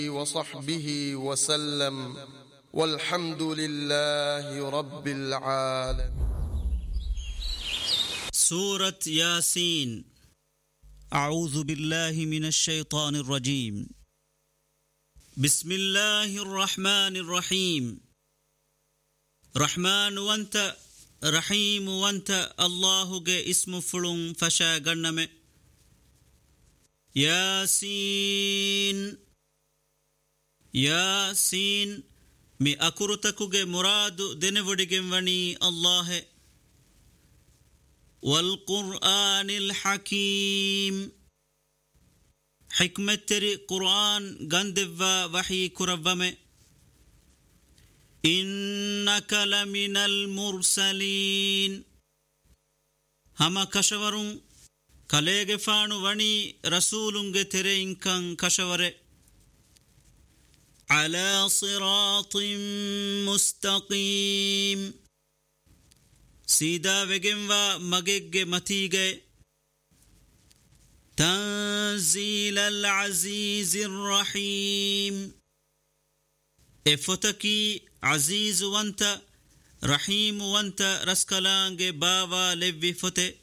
وصحبه وسلم والحمد لله رب العالمين. سورة ياسين. أعوذ بالله من الشيطان الرجيم. بسم الله الرحمن الرحيم. رحمن وانت رحيم وانت الله جي اسم فلون فشا غنم. ياسين ياسين مي أكرتكو جي مراد دنفدگم وني الله. والقرآن الحكيم حكمة تري قرآن غندوا وحي كربم. إنك لمن المرسلين هما كشورون كاليغ فانو وني رسولنگ ترين كان كشور. على صراط مستقيم سيدا وگنوا مگگ متيگه. تنزيل العزيز الرحيم افتكي عزيز وانت رحيم وانت رسكلانگ باوا لوي فته.